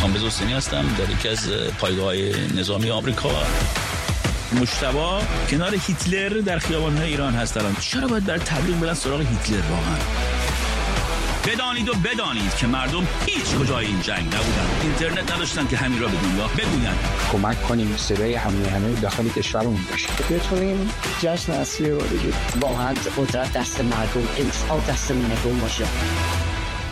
کامبیز حسینی هستم در یکی از پایگاه‌های نظامی آمریکا. مجتبی کنار هیتلر در خیابان‌های ایران هست الان. چرا باید بر تبلیغ برن سراغ هیتلر واقعا؟ بدانید و بدانید که مردم هیچ کجای این جنگ نبودن. اینترنت نداشتن که همین را به دنیا بگوین. کمک کنیم صدای همه داخل کشورمون باشه. بتونیم جشن اصلی رو بگیریم. واقعا قدرت دست مردم، انصاف دست مردم باشه.